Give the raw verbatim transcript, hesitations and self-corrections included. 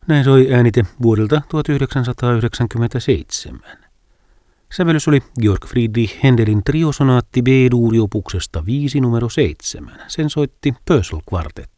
Näin soi äänite vuodelta tuhatyhdeksänsataayhdeksänkymmentäseitsemän. Sävellys oli Georg Friedrich Händelin triosonaatti B-duuri opuksesta viisi numero seitsemän. Sen soitti Purcell Quartet.